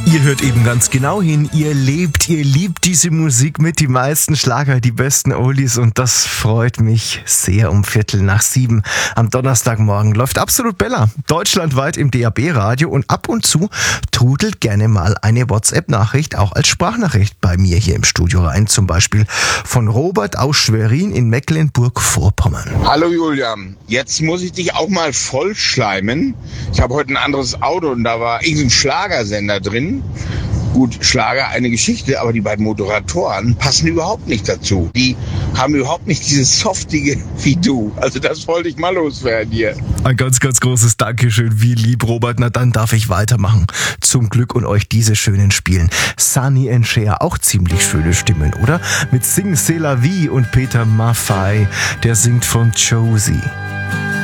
Ihr hört eben ganz genau hin, ihr liebt diese Musik mit, die meisten Schlager, die besten Oldies und das freut mich sehr. Um 6:15 am Donnerstagmorgen läuft Absolut Bella deutschlandweit im DAB-Radio und ab und zu trudelt gerne mal eine WhatsApp-Nachricht auch als Sprachnachricht bei mir hier im Studio rein, zum Beispiel von Robert aus Schwerin in Mecklenburg-Vorpommern. Hallo Julian, jetzt muss ich dich auch mal vollschleimen. Ich habe heute ein anderes Auto und da war irgendein Schlagersender drin. Gut, Schlager eine Geschichte, aber die beiden Moderatoren passen überhaupt nicht dazu. Die haben überhaupt nicht dieses Softige wie du. Also das wollte ich mal loswerden hier. Ein ganz, ganz großes Dankeschön, wie lieb, Robert. Na dann darf ich weitermachen. Zum Glück und euch diese schönen spielen. Sunny and Cher, auch ziemlich schöne Stimmen, oder? Mit Sing C'est la vie und Peter Maffay, der singt von Josie.